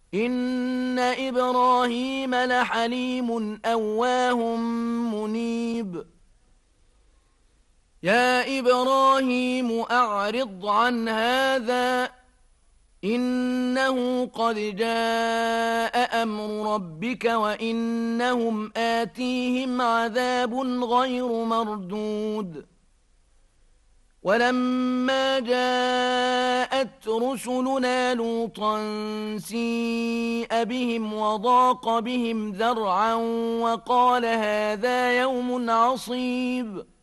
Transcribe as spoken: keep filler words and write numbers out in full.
إن إبراهيم لحليم أواه منيب يا إبراهيم أعرض عن هذا إنه قد جاء أمر ربك وإنهم آتيهم عذاب غير مردود ولما جاءت رسلنا لوطا سيء بهم وضاق بهم ذرعا وقال هذا يوم عصيب